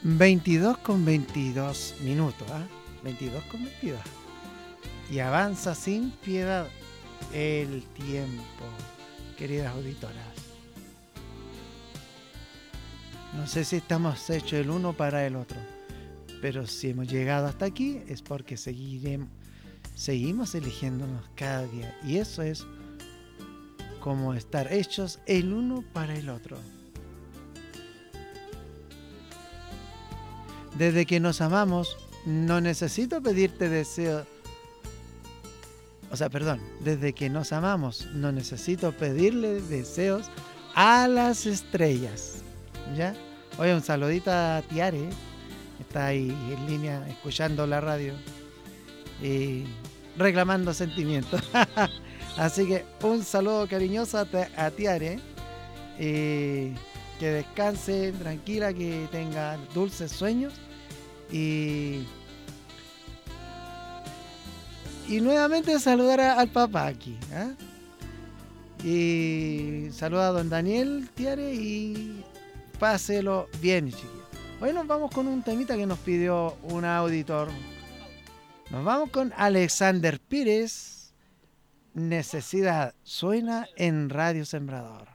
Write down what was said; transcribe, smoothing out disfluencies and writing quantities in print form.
22 con 22 minutos, ¿ah? 22 con 22. Y avanza sin piedad el tiempo, queridas auditoras. No sé si estamos hechos el uno para el otro, pero si hemos llegado hasta aquí es porque seguimos eligiéndonos cada día. Y eso es como estar hechos el uno para el otro. Desde que nos amamos, no necesito pedirte deseo. Desde que nos amamos, no necesito pedirle deseos a las estrellas. ¿Ya? Oye, un saludito a Tiare, está ahí en línea escuchando la radio y reclamando sentimientos. Así que un saludo cariñoso a Tiare. Que descanse tranquila, que tenga dulces sueños y nuevamente saludar al papá aquí, ¿eh? Y saluda a don Daniel Tiare y páselo bien, chiquillos. Hoy nos vamos con un temita que nos pidió un auditor. Nos vamos con Alexander Pires. Necesidad suena en Radio Sembrador.